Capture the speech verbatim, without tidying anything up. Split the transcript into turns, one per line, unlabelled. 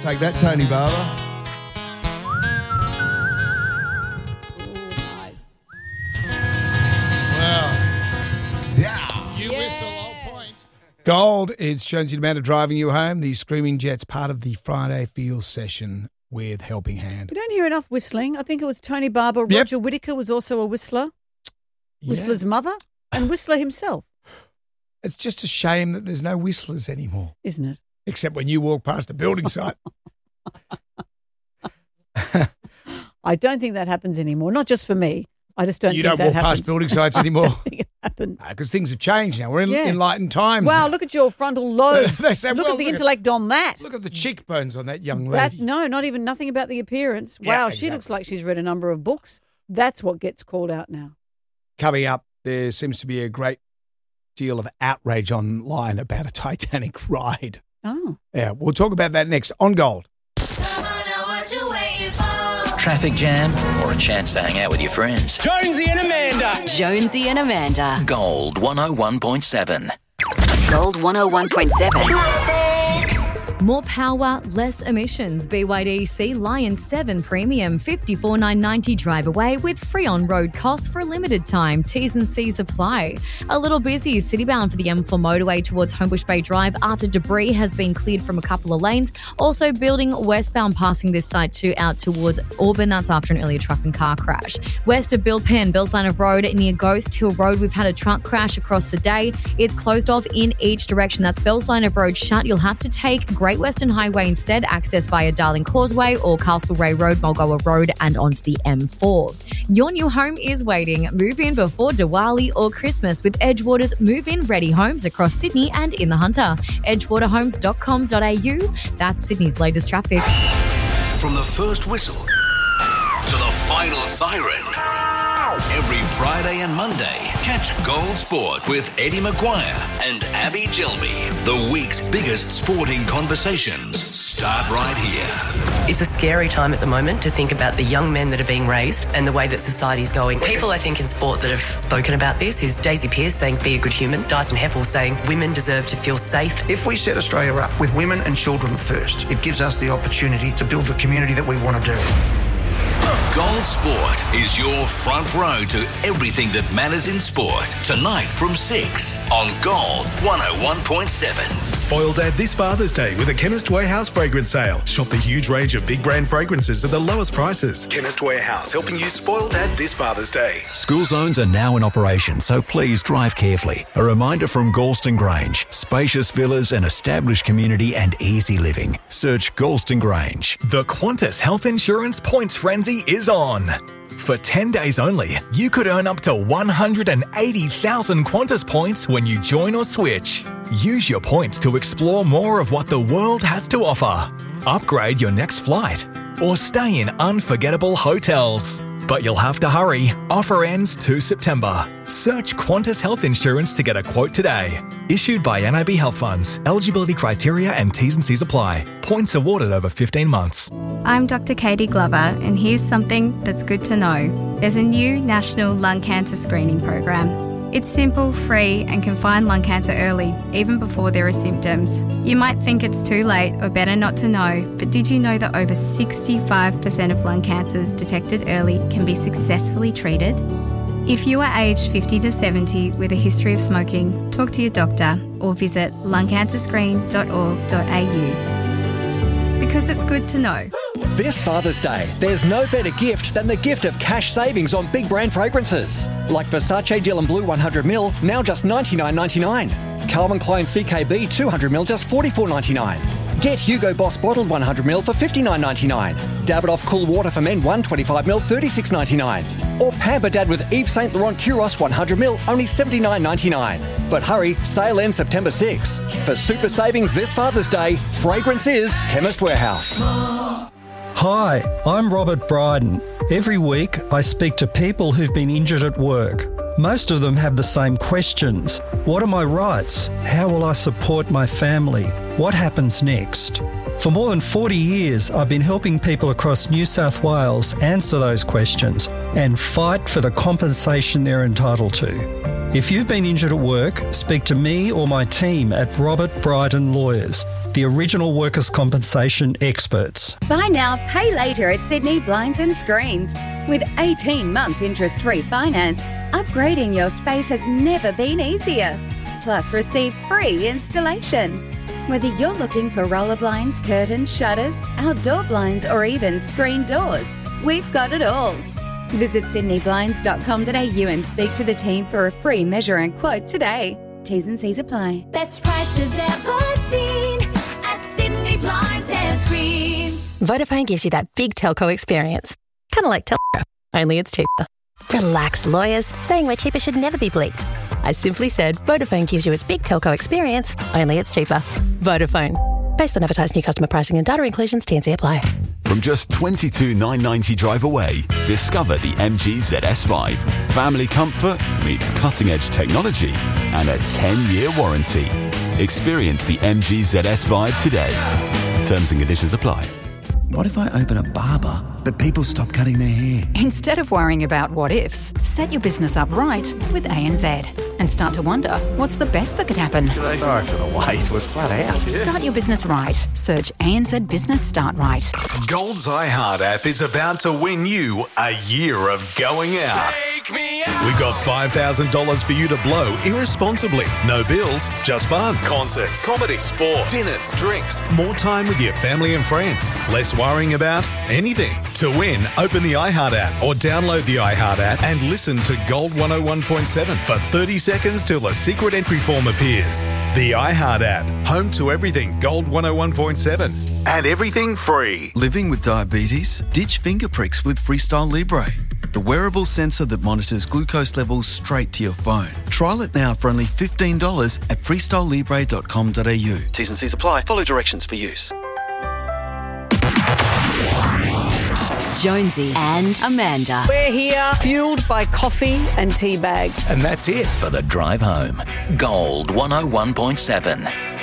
Take that, Tony Barber.
Gold, it's Jonesy and Amanda driving you home. The Screaming Jets, part of the Friday Feel session with Helping Hand.
We don't hear enough whistling. I think it was Tony Barber.
Yep.
Roger Whittaker was also a whistler.
Yeah.
Whistler's mother and Whistler himself.
It's just a shame that there's no whistlers anymore.
Isn't it?
Except when you walk past a building site.
I don't think that happens anymore. Not just for me. I just don't
you
think
don't
that
walk
happens.
past building sites anymore.
I don't think it happens.
Because things have changed now. We're in
Yeah.
enlightened times.
Wow,
now.
look at your frontal lobe.
They say,
look
well,
at the
look at-
intellect on that.
Look at the cheekbones on that young
That,
lady.
no, not even nothing about the appearance.
Yeah,
Wow, she
exactly.
looks like she's read a number of books. That's what gets called out now.
Coming up, there seems to be a great deal of outrage online about a Titanic ride.
Oh.
Yeah, we'll talk about that next on Gold.
Traffic jam or a chance to hang out with your friends?
Jonesy and Amanda.
Jonesy and Amanda.
Gold one oh one point seven.
Gold one oh one point seven.
More power, less emissions. B Y D Sea Lion seven Premium, fifty-four thousand nine hundred ninety drive away with free on-road costs for a limited time. T's and C's apply. A little busy citybound for the M four motorway towards Homebush Bay Drive after debris has been cleared from a couple of lanes. Also building westbound passing this site too out towards Auburn. That's after an earlier truck and car crash. West of Bill Penn, Bill's Line of Road near Ghost Hill Road, we've had a truck crash across the day. It's closed off in each direction. That's Bill's Line of Road shut. You'll have to take Great Western Highway instead, access via Darling Causeway or Castlereagh Road, Mulgoa Road and onto the M four. Your new home is waiting. Move in before Diwali or Christmas with Edgewater's move-in ready homes across Sydney and in the Hunter. edgewater homes dot com dot a u. That's Sydney's latest traffic.
From the first whistle to the final siren. Every Friday and Monday, catch Gold Sport with Eddie Maguire and Abby Gilby. The week's biggest sporting conversations start right here.
It's a scary time at the moment to think about the young men that are being raised and the way that society's going. People, I think, in sport that have spoken about this is Daisy Pearce saying, be a good human. Dyson Heppel saying, women deserve to feel safe.
If we set Australia up with women and children first, it gives us the opportunity to build the community that we want to do.
Gold Sport is your front row to everything that matters in sport. Tonight from six on Gold one oh one point seven.
Spoil Dad this Father's Day with a Chemist Warehouse fragrance sale. Shop the huge range of big brand fragrances at the lowest prices. Chemist Warehouse, helping you spoil Dad this Father's Day.
School zones are now in operation, so please drive carefully. A reminder from Galston Grange. Spacious villas, an established community and easy living. Search Galston Grange.
The Qantas Health Insurance Points Frenzy is on. For ten days only, you could earn up to one hundred eighty thousand Qantas points when you join or switch. Use your points to explore more of what the world has to offer. Upgrade your next flight or stay in unforgettable hotels. But you'll have to hurry. Offer ends two September. Search Qantas Health Insurance to get a quote today. Issued by N I B Health Funds. Eligibility criteria and T's and C's apply. Points awarded over fifteen months.
I'm Doctor Katie Glover, and here's something that's good to know. There's a new national lung cancer screening program. It's simple, free, and can find lung cancer early, even before there are symptoms. You might think it's too late or better not to know, but did you know that over sixty-five percent of lung cancers detected early can be successfully treated? If you are aged fifty to seventy with a history of smoking, talk to your doctor or visit lung cancer screen dot org dot a u. Because it's good to know.
This Father's Day, there's no better gift than the gift of cash savings on big brand fragrances. Like Versace Dylan Blue one hundred milliliters, now just ninety-nine ninety-nine. Calvin Klein C K B two hundred milliliters, just forty-four ninety-nine. Get Hugo Boss Bottled one hundred milliliters for fifty-nine ninety-nine. Davidoff Cool Water for Men one hundred twenty-five milliliters, thirty-six ninety-nine. Or Pamper Dad with Yves Saint Laurent Kuros one hundred milliliters, only seventy-nine ninety-nine. But hurry, sale ends September sixth. For super savings this Father's Day, fragrance is Chemist Warehouse.
Hi, I'm Robert Bryden. Every week I speak to people who've been injured at work. Most of them have the same questions. What are my rights? How will I support my family? What happens next? For more than forty years, I've been helping people across New South Wales answer those questions and fight for the compensation they're entitled to. If you've been injured at work, speak to me or my team at Robert Bryden Lawyers. the original workers' compensation experts.
Buy now, pay later at Sydney Blinds and Screens. With eighteen months interest-free finance, upgrading your space has never been easier. Plus, receive free installation. Whether you're looking for roller blinds, curtains, shutters, outdoor blinds, or even screen doors, we've got it all. Visit sydney blinds dot com dot a u and speak to the team for a free measure and quote today. T's and C's apply.
Best prices ever seen at Sydney Blinds and Screens.
Vodafone gives you that big telco experience. Kind of like Telco, only it's cheaper. Relax, lawyers. Saying we're cheaper should never be bleeped. I simply said Vodafone gives you its big telco experience, only it's cheaper. Vodafone. Based on advertised new customer pricing and data inclusions, T and C apply.
From just twenty-two thousand nine hundred ninety drive away, discover the M G Z S Vibe. Family comfort meets cutting-edge technology and a ten-year warranty. Experience the M G Z S Vibe today. Terms and conditions apply.
What if I open a barber, but people stop cutting their hair?
Instead of worrying about what ifs, set your business up right with A N Z and start to wonder, what's the best that could happen?
Sorry for the wait, we're flat out.
Start your business right. Search A N Z Business Start Right.
Gold's iHeart app is about to win you a year of going out. Take me out. We've got five thousand dollars for you to blow irresponsibly. No bills, just fun. Concerts, comedy, sport, dinners, drinks, more time with your family and friends. Less worrying about anything. To win, open the iHeart app or download the iHeart app and listen to Gold one oh one point seven for thirty seconds till a secret entry form appears. The iHeart app, home to everything Gold one oh one point seven and everything free.
Living with diabetes? Ditch finger pricks with Freestyle Libre, the wearable sensor that monitors glucose levels straight to your phone. Trial it now for only fifteen dollars at freestyle libre dot com dot a u. T's and C's apply. Follow directions for use.
Jonesy and Amanda.
We're here, fueled by coffee and tea bags.
And that's it for the drive home. Gold one oh one point seven.